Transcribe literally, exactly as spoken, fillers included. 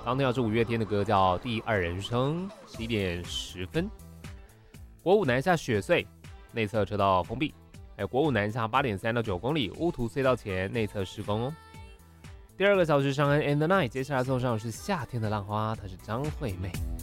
刚听到是五月天的歌叫《第二人生》，十一点十分。国五南下雪隧内侧车道封闭，还有国五南下八点三到九公里乌涂隧道前内侧施工哦。第二个小时尚恩 and the night， 接下来送上是夏天的浪花，她是张惠妹。